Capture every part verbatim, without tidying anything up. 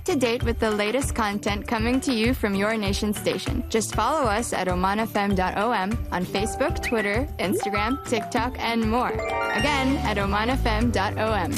up to date with the latest content coming to you from your nation station. Just follow us at oman f m dot o m on Facebook, Twitter, Instagram, TikTok, and more. Again, at oman f m dot o m.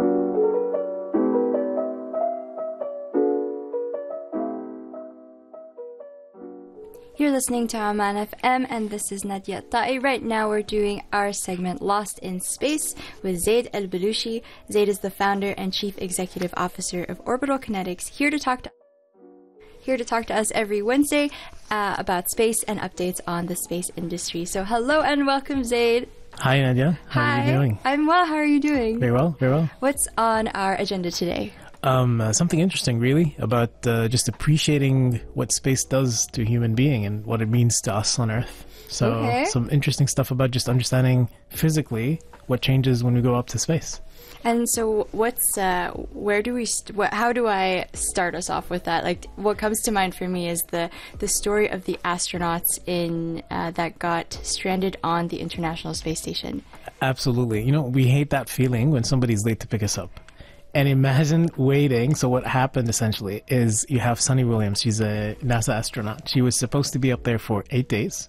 You're listening to Oman F M, and this is Nadia Ta'i. Right now we're doing our segment Lost in Space with Zaid El-Balushi. Zaid is the founder and chief executive officer of Orbital Kinetics, here to talk to here to talk to us every Wednesday uh, about space and updates on the space industry. So hello and welcome, Zaid. Hi, Nadia. How Hi. are you doing? I'm well. How are you doing? Very well, very well. What's on our agenda today? Um, uh, something interesting, really, about uh, just appreciating what space does to a human being and what it means to us on Earth. So Okay. some interesting stuff about just understanding physically what changes when we go up to space. And so, what's uh, where do we? St- what, how do I start us off with that? Like, what comes to mind for me is the the story of the astronauts in uh, that got stranded on the International Space Station. Absolutely. You know, we hate that feeling when somebody's late to pick us up. And imagine waiting. So what happened essentially is you have Sunny Williams. She's a NASA astronaut. She was supposed to be up there for eight days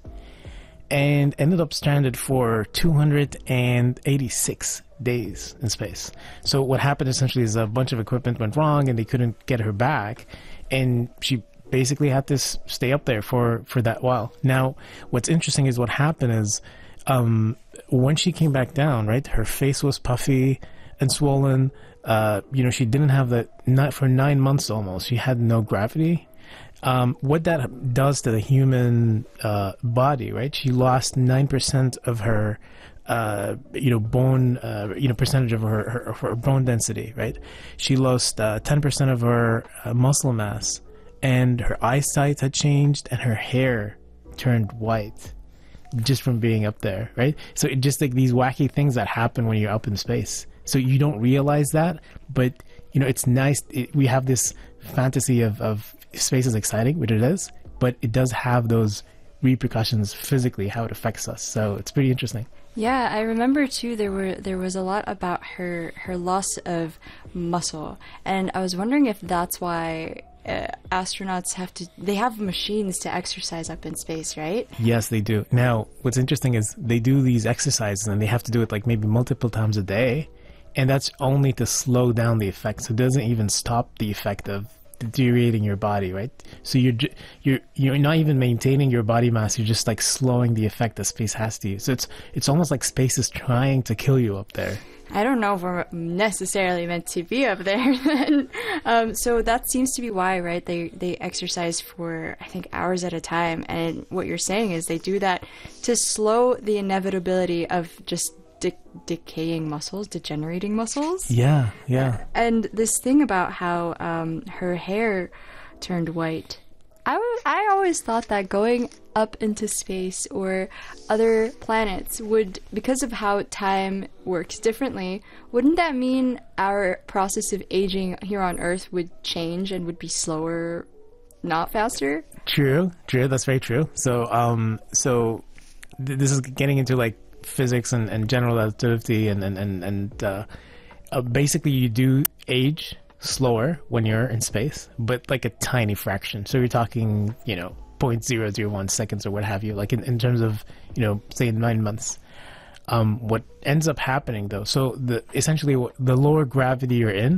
and ended up stranded for two hundred eighty-six days in space. So what happened essentially is a bunch of equipment went wrong and they couldn't get her back. And she basically had to s- stay up there for, for that while. Now, what's interesting is what happened is um, when she came back down, right, her face was puffy and swollen. Uh, you know, she didn't have the, not for nine months almost, she had no gravity. Um, what that does to the human uh, body, right? She lost nine percent of her, uh, you know, bone, uh, you know, percentage of her, her, of her bone density, right? She lost uh, ten percent of her uh, muscle mass, and her eyesight had changed, and her hair turned white just from being up there, right? So it just like these wacky things that happen when you're up in space. So you don't realize that, but you know, it's nice. It, we have this fantasy of, of space is exciting, which it is, but it does have those repercussions physically, how it affects us. So it's pretty interesting. Yeah, I remember too. There were there was a lot about her her loss of muscle, and I was wondering if that's why uh, astronauts have to. They have machines to exercise up in space, right? Yes, they do. Now, what's interesting is they do these exercises, and they have to do it like maybe multiple times a day. And that's only to slow down the effect. So it doesn't even stop the effect of deteriorating your body, right? So you're ju- you're you're not even maintaining your body mass. You're just like slowing the effect that space has to you. So it's it's almost like space is trying to kill you up there. I don't know if we're necessarily meant to be up there then. Um, so that seems to be why, right? They they exercise for, I think, hours at a time. And what you're saying is they do that to slow the inevitability of just de- decaying muscles, degenerating muscles. Yeah, yeah. And this thing about how um, her hair turned white. I, w- I always thought that going up into space or other planets would, because of how time works differently, wouldn't that mean our process of aging here on Earth would change and would be slower, not faster? True, true. That's very true. So, um, so th- this is getting into like physics and, and general relativity, and and and, and uh, uh, basically you do age slower when you're in space, but like a tiny fraction. So you're talking, you know, zero point zero zero one seconds or what have you, like in, in terms of, you know, say nine months. Um, what ends up happening though, so the essentially what, the lower gravity you're in,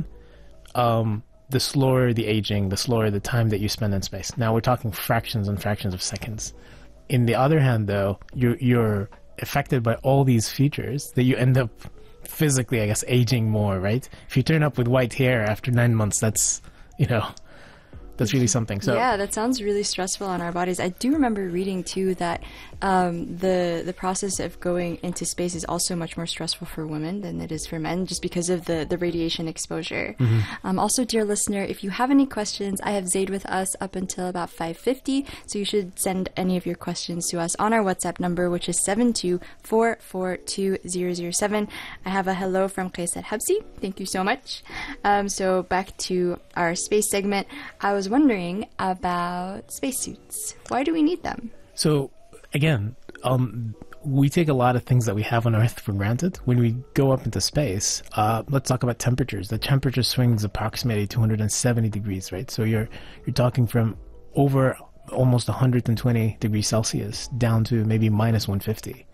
um, the slower the aging, the slower the time that you spend in space. Now we're talking fractions and fractions of seconds. In the other hand though, you're, you're affected by all these features that you end up physically, I guess, aging more, right? If you turn up with white hair after nine months, that's, you know, that's really something. So yeah, that sounds really stressful on our bodies. I do remember reading too that um, the the process of going into space is also much more stressful for women than it is for men, just because of the, the radiation exposure. Mm-hmm. Um, also, dear listener, if you have any questions, I have Zaid with us up until about five fifty, so you should send any of your questions to us on our WhatsApp number, which is seven two four four two zero zero seven. I have a hello from Qaisat Habsi. Thank you so much. Um, so back to our space segment. I was wondering about spacesuits. Why do we need them? So again, um, we take a lot of things that we have on Earth for granted. When we go up into space, uh, let's talk about temperatures. The temperature swings approximately two hundred seventy degrees, right? So you're you're talking from over almost one hundred twenty degrees Celsius down to maybe minus one hundred fifty.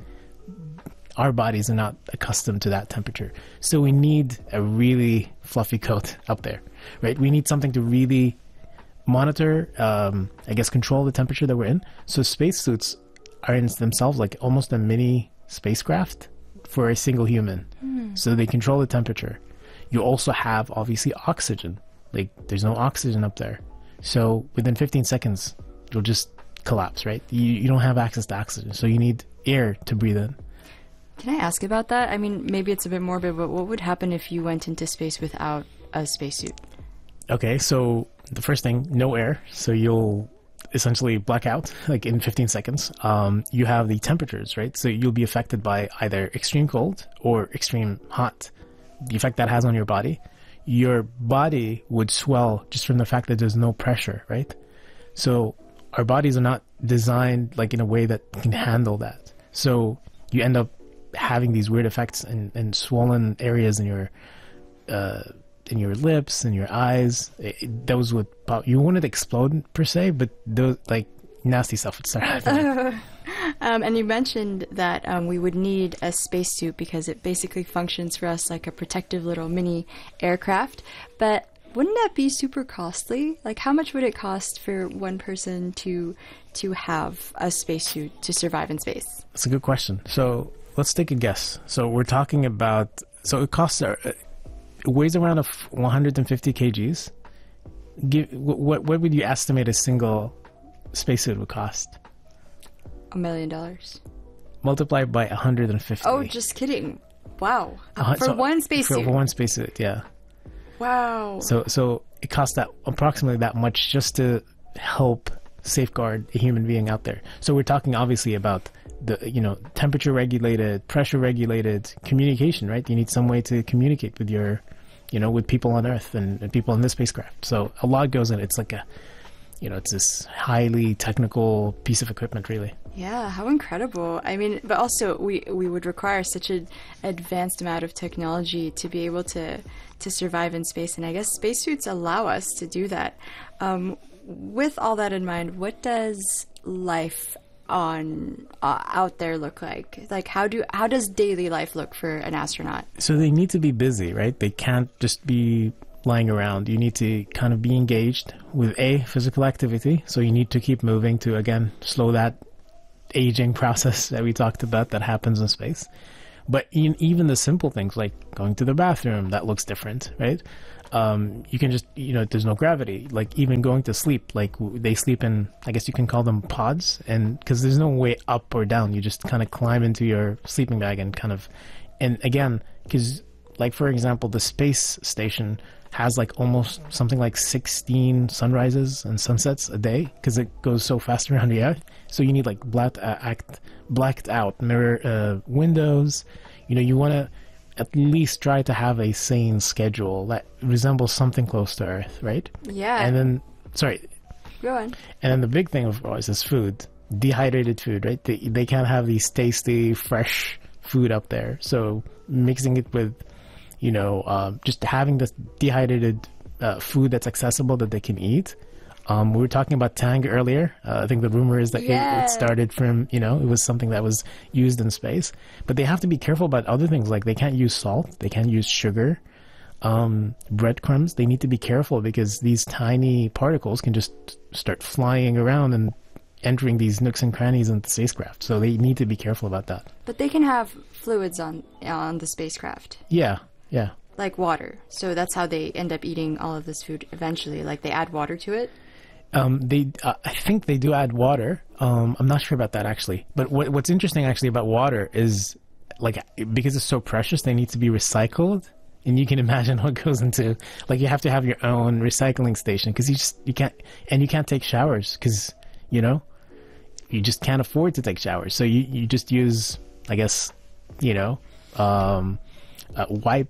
Our bodies are not accustomed to that temperature. So we need a really fluffy coat up there, right? We need something to really monitor, um, I guess, control the temperature that we're in. So spacesuits are in themselves like almost a mini spacecraft for a single human. Mm. So they control the temperature. You also have, obviously, oxygen. Like, there's no oxygen up there. So within fifteen seconds, you'll just collapse, right? You, you don't have access to oxygen. So you need air to breathe in. Can I ask about that? I mean, maybe it's a bit morbid, but what would happen if you went into space without a spacesuit? Okay, so the first thing, no air. So you'll essentially black out like in fifteen seconds. Um, you have the temperatures, right? So you'll be affected by either extreme cold or extreme hot. The effect that has on your body. Your body would swell just from the fact that there's no pressure, right? So our bodies are not designed like in a way that can handle that. So you end up having these weird effects and, and swollen areas in your uh, in your lips and your eyes. It, it, those would pop. You wouldn't explode per se, but those like nasty stuff would start happening. Uh, um, and you mentioned that um, we would need a spacesuit because it basically functions for us like a protective little mini aircraft. But wouldn't that be super costly? Like, how much would it cost for one person to to have a spacesuit to survive in space? That's a good question. So let's take a guess. So we're talking about, so it costs, uh, it weighs around a one hundred fifty kilograms. Give, what, what would you estimate a single spacesuit would cost? A million dollars. Multiplied by one hundred fifty. Oh, just kidding. Wow. Uh, for so one spacesuit. For, for one spacesuit, yeah. Wow. So so it costs that approximately that much just to help safeguard a human being out there. So we're talking obviously about the, you know, temperature regulated, pressure regulated communication, right? You need some way to communicate with your, you know, with people on Earth and, and people in this spacecraft. So a lot goes in. It's like a, you know, it's this highly technical piece of equipment, really. Yeah, how incredible. I mean, but also we, we would require such an advanced amount of technology to be able to, to survive in space. And I guess spacesuits allow us to do that. Um, with all that in mind, what does life on uh, out there look like? Like, how do how does daily life look for an astronaut? So they need to be busy, right? They can't just be lying around. You need to kind of be engaged with a physical activity. So you need to keep moving to, again, slow that aging process that we talked about that happens in space. But in, even the simple things like going to the bathroom, that looks different, right? Um, you can just, you know, there's no gravity. Like even going to sleep, like they sleep in, I guess you can call them pods, and because there's no way up or down, you just kind of climb into your sleeping bag and kind of, and again, because like for example, the space station has like almost something like sixteen sunrises and sunsets a day because it goes so fast around the Earth. So you need like blacked, uh, act, blacked out mirror uh, windows. You know, you want to at least try to have a sane schedule that resembles something close to Earth, right? Yeah. And then, sorry. Go on. And then the big thing, of course, is food. Dehydrated food, right? They, they can't have these tasty, fresh food up there. So mixing it with, you know, um, just having this dehydrated uh, food that's accessible that they can eat. Um, we were talking about Tang earlier. Uh, I think the rumor is that yeah. it, it started from, you know, it was something that was used in space. But they have to be careful about other things. Like they can't use salt. They can't use sugar. Um, breadcrumbs. They need to be careful because these tiny particles can just start flying around and entering these nooks and crannies in the spacecraft. So they need to be careful about that. But they can have fluids on on the spacecraft. Yeah, yeah. Like water. So that's how they end up eating all of this food eventually. Like they add water to it. Um, they, uh, I think they do add water. Um, I'm not sure about that actually. But what, what's interesting actually about water is, like, because it's so precious, they need to be recycled. And you can imagine what goes into, like, you have to have your own recycling station because you just you can't, and you can't take showers because, you know, you just can't afford to take showers. So you you just use, I guess, you know, um, uh, wipe